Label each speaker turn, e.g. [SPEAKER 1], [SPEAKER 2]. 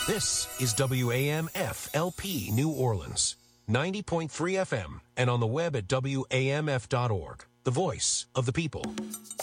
[SPEAKER 1] This is WAMF-LP New Orleans, 90.3 FM, and on the web at WAMF.org, the voice of the people.